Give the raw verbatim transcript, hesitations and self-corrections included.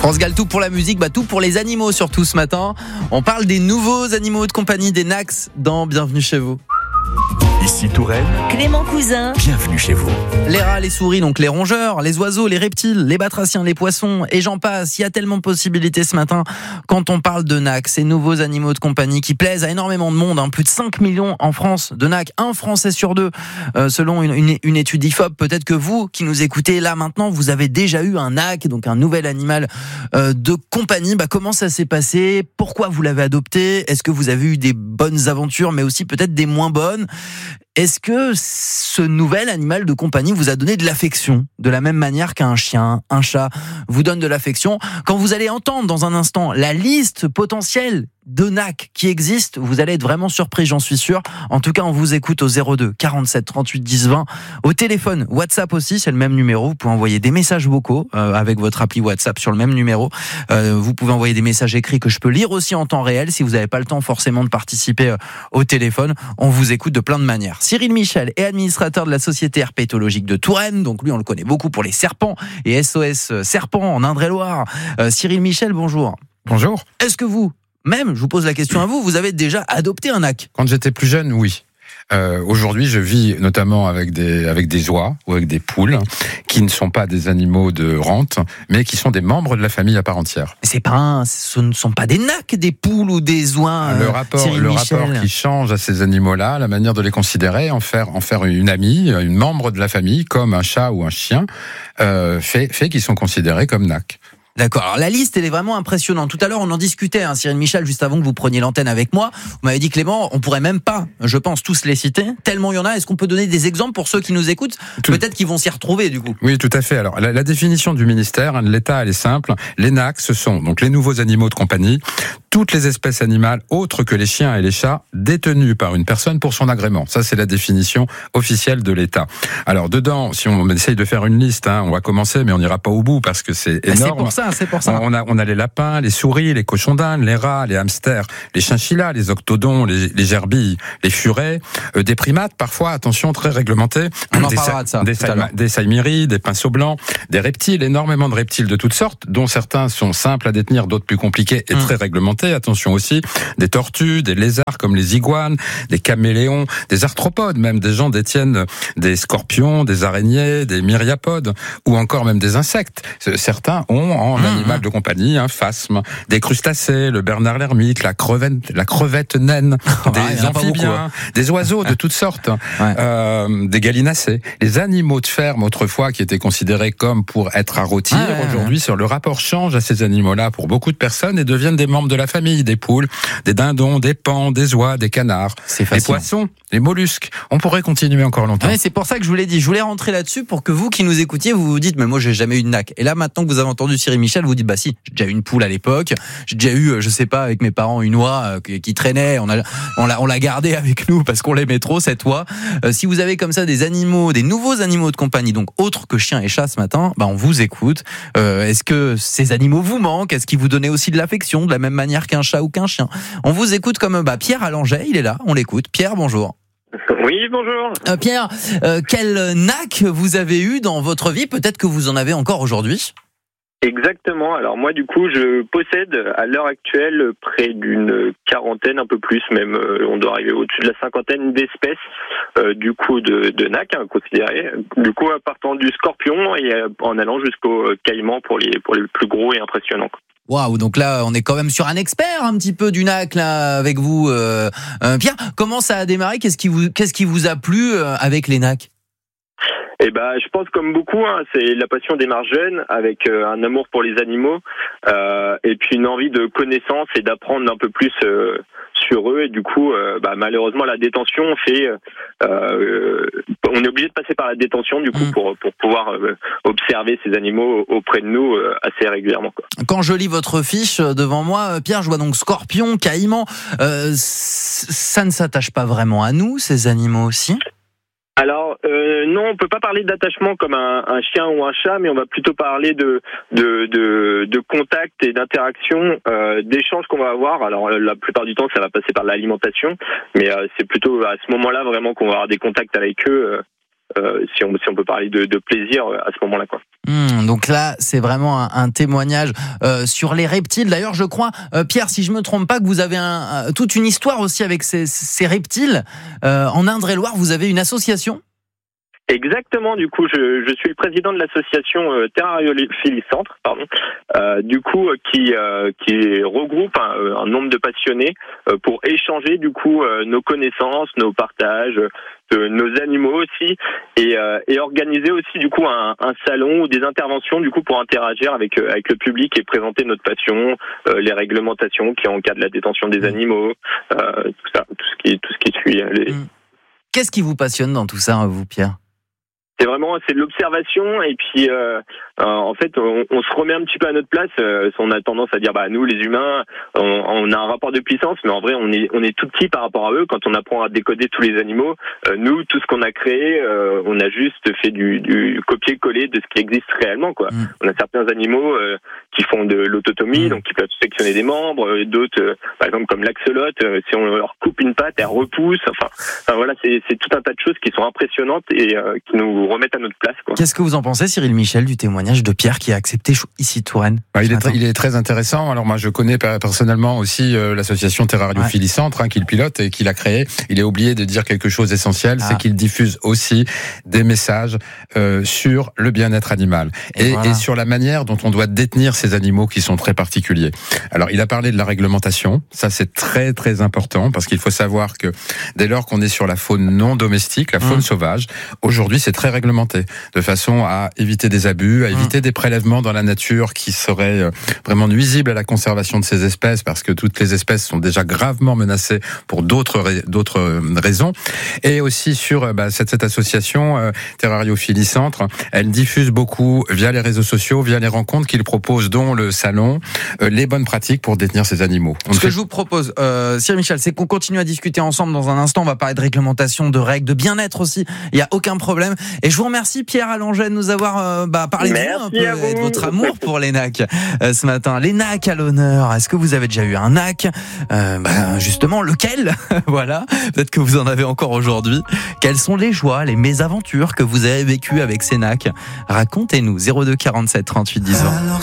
France Gall, tout pour la musique, bah tout pour les animaux surtout ce matin. On parle des nouveaux animaux de compagnie, des N A C S dans Bienvenue chez vous. Ici Touraine, Clément Cousin. bienvenue chez vous. Les rats, les souris, donc les rongeurs, les oiseaux, les reptiles, les batraciens, les poissons et j'en passe. Il y a tellement de possibilités ce matin quand on parle de N A C S, ces nouveaux animaux de compagnie qui plaisent à énormément de monde. Hein. Plus de cinq millions en France de N A C S, un Français sur deux euh, selon une, une, une étude I F O P. Peut-être que vous qui nous écoutez là maintenant, vous avez déjà eu un N A C S, donc un nouvel animal euh, de compagnie. Bah, comment ça s'est passé? Pourquoi vous l'avez adopté? Est-ce que vous avez eu des bonnes aventures mais aussi peut-être des moins bonnes? Est-ce que ce nouvel animal de compagnie vous a donné de l'affection de la même manière qu'un chien, un chat vous donne de l'affection? Quand vous allez entendre dans un instant la liste potentielle de N A C S qui existe, vous allez être vraiment surpris, j'en suis sûr. En tout cas, on vous écoute au zéro deux quarante-sept trente-huit dix vingt. Au téléphone, WhatsApp aussi, c'est le même numéro. Vous pouvez envoyer des messages vocaux euh, avec votre appli WhatsApp sur le même numéro. Euh, vous pouvez envoyer des messages écrits que je peux lire aussi en temps réel. Si vous n'avez pas le temps forcément de participer euh, au téléphone, on vous écoute de plein de manières. Cyril Michel est administrateur de la Société herpétologique de Touraine. Donc lui, on le connaît beaucoup pour les serpents et S O S Serpents en Indre-et-Loire. Euh, Cyril Michel, bonjour. Bonjour. Est-ce que vous, même, je vous pose la question à vous, vous avez déjà adopté un N A C S? Quand j'étais plus jeune, oui. Euh, aujourd'hui, je vis notamment avec des avec des oies ou avec des poules qui ne sont pas des animaux de rente, mais qui sont des membres de la famille à part entière. C'est pas un, ce ne sont pas des N A C S, des poules ou des oies. Le euh, rapport, Cyril le Michel. rapport qui change à ces animaux-là, la manière de les considérer, en faire en faire une amie, une membre de la famille, comme un chat ou un chien, euh, fait fait qu'ils sont considérés comme N A C S. D'accord. Alors la liste, elle est vraiment impressionnante. Tout à l'heure, on en discutait, hein, Cyril Michel, juste avant que vous preniez l'antenne avec moi. Vous m'avez dit, Clément, on pourrait même pas, je pense, tous les citer. Tellement il y en a. Est-ce qu'on peut donner des exemples pour ceux qui nous écoutent? Tout. Peut-être qu'ils vont s'y retrouver, du coup. Oui, tout à fait. Alors, la, la définition du ministère, hein, de l'État, elle est simple. Les N A C S, ce sont donc les nouveaux animaux de compagnie, toutes les espèces animales autres que les chiens et les chats détenues par une personne pour son agrément. Ça, c'est la définition officielle de l'État. Alors, dedans, si on essaye de faire une liste, hein, on va commencer, mais on n'ira pas au bout parce que c'est énorme. C'est pour ça, c'est pour ça. On a, on a les lapins, les souris, les cochons d'Inde, les rats, les hamsters, les chinchillas, les octodons, les, les gerbilles, les furets, euh, des primates, parfois, attention, très réglementés. On en des, parlera de ça. Des, tout à l'heure. des saïmiris, des pinceaux blancs, des reptiles, énormément de reptiles de toutes sortes, dont certains sont simples à détenir, d'autres plus compliqués et mmh. très réglementés. Attention aussi, des tortues, des lézards comme les iguanes, des caméléons, des arthropodes, même des gens détiennent des scorpions, des araignées, des myriapodes, ou encore même des insectes. Certains ont en mmh. animal de compagnie un phasme, des crustacés, le bernard l'ermite, la crevette, la crevette naine, des ouais, amphibiens, beaucoup, des oiseaux de toutes sortes, ouais. euh, des gallinacés. Les animaux de ferme autrefois qui étaient considérés comme pour être à rôtir, ah, ouais, aujourd'hui ouais. sur le rapport change à ces animaux-là pour beaucoup de personnes et deviennent des membres de la famille, des poules, des dindons, des paons, des oies, des canards, des poissons, les mollusques. On pourrait continuer encore longtemps. Ouais, c'est pour ça que je vous l'ai dit. Je voulais rentrer là-dessus pour que vous qui nous écoutiez, vous vous dites, mais moi j'ai jamais eu de N A C S. Et là maintenant que vous avez entendu Cyril Michel, vous dites, bah si, j'ai déjà eu une poule à l'époque. J'ai déjà eu, je sais pas, avec mes parents, une oie qui, qui traînait. On a, on l'a, on l'a gardée avec nous parce qu'on l'aimait trop cette oie. Euh, si vous avez comme ça des animaux, des nouveaux animaux de compagnie, donc autres que chiens et chats ce matin, bah on vous écoute. Euh, est-ce que ces animaux vous manquent? Est-ce qu'ils vous donnaient aussi de l'affection de la même manière qu'un chat ou qu'un chien? On vous écoute comme bah Pierre à Langeais, il est là. On l'écoute. Pierre, bonjour. Oui, bonjour. Euh, Pierre, euh, quel N A C S vous avez eu dans votre vie? Peut-être que vous en avez encore aujourd'hui. Exactement. Alors moi, du coup, je possède à l'heure actuelle près d'une quarantaine, un peu plus même, on doit arriver au-dessus de la cinquantaine d'espèces, euh, du coup, de, de N A C S, hein, considérées. Du coup, partant du scorpion et en allant jusqu'au caïman pour les, pour les plus gros et impressionnants. Waouh, donc là, on est quand même sur un expert un petit peu du N A C S là, avec vous. Euh, euh, Pierre, comment ça a démarré? Qu'est-ce qui vous, qu'est-ce qui vous a plu euh, avec les N A C S? Eh ben, je pense comme beaucoup, hein, c'est la passion des marges jeunes, avec euh, un amour pour les animaux, euh, et puis une envie de connaissance et d'apprendre un peu plus euh, sur eux. Et du coup, euh, bah, malheureusement, la détention fait, euh, on est obligé de passer par la détention du coup mmh. pour pour pouvoir euh, observer ces animaux auprès de nous euh, assez régulièrement, quoi. Quand je lis votre fiche devant moi, Pierre, je vois donc scorpion, caïman. Euh, ça ne s'attache pas vraiment à nous, ces animaux aussi? Alors euh, non, on peut pas parler d'attachement comme un, un chien ou un chat, mais on va plutôt parler de de de, de contact et d'interaction, euh, d'échanges qu'on va avoir. Alors la plupart du temps, ça va passer par l'alimentation, mais euh, c'est plutôt à ce moment-là vraiment qu'on va avoir des contacts avec eux. Euh, euh, si on si on peut parler de, de plaisir à ce moment-là, quoi. Mmh, donc là, c'est vraiment un, un témoignage euh, sur les reptiles. D'ailleurs, je crois, euh, Pierre, si je me trompe pas, que vous avez un, un, toute une histoire aussi avec ces, ces reptiles. Euh, en Indre-et-Loire, vous avez une association ? Exactement, du coup, je, je suis le président de l'association euh, Terrariophilie Centre, pardon, euh, du coup, euh, qui, euh, qui regroupe un, un nombre de passionnés euh, pour échanger, du coup, euh, nos connaissances, nos partages, euh, nos animaux aussi, et, euh, et organiser aussi, du coup, un, un salon ou des interventions, du coup, pour interagir avec, euh, avec le public et présenter notre passion, euh, les réglementations qui encadrent la détention des animaux, euh, tout ça, tout ce qui, tout ce qui suit. Les... Qu'est-ce qui vous passionne dans tout ça, vous, Pierre ? C'est vraiment c'est de l'observation et puis euh, euh, en fait on, on se remet un petit peu à notre place. Euh, on a tendance à dire bah nous les humains on, on a un rapport de puissance, mais en vrai on est on est tout petit par rapport à eux. Quand on apprend à décoder tous les animaux, euh, nous tout ce qu'on a créé, euh, on a juste fait du, du copier-coller de ce qui existe réellement, quoi. Mmh. On a certains animaux euh, qui font de l'autotomie, mmh. donc qui peuvent sectionner des membres, euh, d'autres euh, par exemple comme l'axolote, euh, si on leur coupe une patte, elle repousse. Enfin, enfin voilà, c'est, c'est tout un tas de choses qui sont impressionnantes et euh, qui nous remettre à notre place, quoi. Qu'est-ce que vous en pensez, Cyril Michel, du témoignage de Pierre qui a accepté ici Touraine ? Bah, il, est très, il est très intéressant. Alors moi, je connais personnellement aussi euh, l'association Terrariophilie Centre, hein, qu'il pilote et qu'il a créé. Il est oublié de dire quelque chose d'essentiel, ah. c'est qu'il diffuse aussi des messages euh, sur le bien-être animal et, et, voilà. et sur la manière dont on doit détenir ces animaux qui sont très particuliers. Alors, il a parlé de la réglementation. Ça, c'est très très important parce qu'il faut savoir que dès lors qu'on est sur la faune non domestique, la faune mmh. sauvage, aujourd'hui, c'est très réglementé, de façon à éviter des abus, à éviter mmh. des prélèvements dans la nature qui seraient vraiment nuisibles à la conservation de ces espèces, parce que toutes les espèces sont déjà gravement menacées pour d'autres d'autres raisons. Et aussi sur bah, cette, cette association euh, Terrariophilie Centre, elle diffuse beaucoup via les réseaux sociaux, via les rencontres qu'il propose, dont le salon, euh, les bonnes pratiques pour détenir ces animaux. On Ce fait... que je vous propose, euh, Cyril Michel, c'est qu'on continue à discuter ensemble dans un instant. On va parler de réglementation, de règles, de bien-être aussi. Il n'y a aucun problème. Et je vous remercie, Pierre Allongé, de nous avoir euh, bah, parlé Merci de vous un peu et de votre amour pour les N A C euh, ce matin. Les N A C à l'honneur. Est-ce que vous avez déjà eu un N A C euh, bah, justement, lequel Voilà. Peut-être que vous en avez encore aujourd'hui. Quelles sont les joies, les mésaventures que vous avez vécues avec ces N A C ? Racontez-nous. zéro deux quarante-sept trente-huit dix-huit